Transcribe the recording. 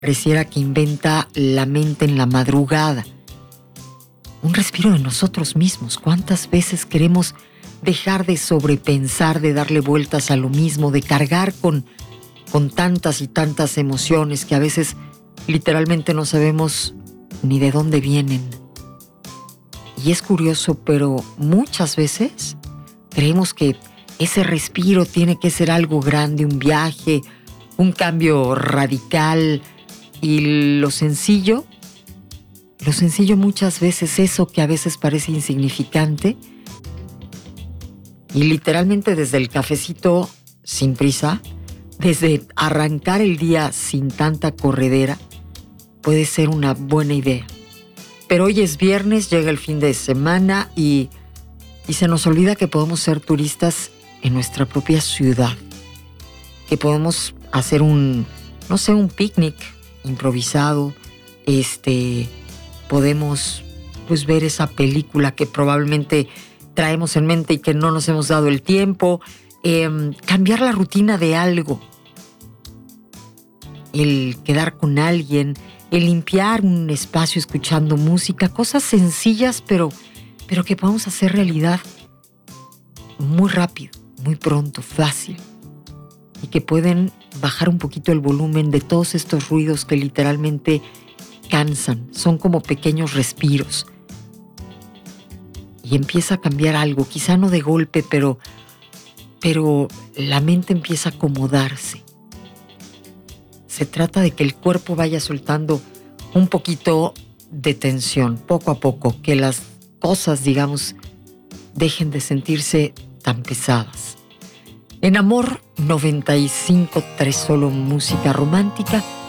pareciera que inventa la mente en la madrugada. Un respiro de nosotros mismos. ¿Cuántas veces queremos dejar de sobrepensar, de darle vueltas a lo mismo, de cargar con tantas y tantas emociones que a veces literalmente no sabemos ni de dónde vienen? Y es curioso, pero muchas veces creemos que ese respiro tiene que ser algo grande, un viaje, un cambio radical. Y lo sencillo muchas veces, eso que a veces parece insignificante, y literalmente desde el cafecito sin prisa, desde arrancar el día sin tanta corredera, puede ser una buena idea. Pero hoy es viernes, llega el fin de semana y se nos olvida que podemos ser turistas en nuestra propia ciudad, que podemos hacer un picnic improvisado, podemos pues ver esa película que probablemente traemos en mente y que no nos hemos dado el tiempo, cambiar la rutina de algo, el quedar con alguien, el limpiar un espacio escuchando música, cosas sencillas pero que podemos hacer realidad muy rápido, muy pronto, fácil, y que pueden bajar un poquito el volumen de todos estos ruidos que literalmente cansan. Son como pequeños respiros. Y empieza a cambiar algo, quizá no de golpe, pero la mente empieza a acomodarse. Se trata de que el cuerpo vaya soltando un poquito de tensión, poco a poco, que las cosas, digamos, dejen de sentirse tan pesadas. En Amor 95.3, solo música romántica.